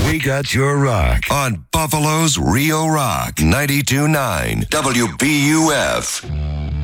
We got your rock on Buffalo's Rio Rock 92.9 WBUF.